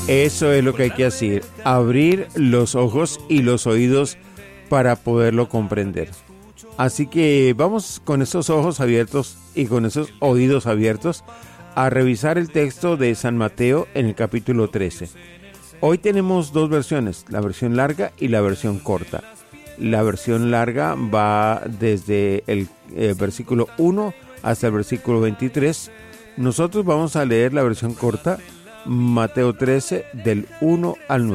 Eso es lo que hay que hacer, abrir los ojos y los oídos para poderlo comprender. Así que vamos con esos ojos abiertos y con esos oídos abiertos a revisar el texto de San Mateo en el capítulo 13. Hoy tenemos dos versiones, la versión larga y la versión corta. La versión larga va desde el versículo 1 hasta el versículo 23. Nosotros vamos a leer la versión corta, Mateo 13, del 1 al 9.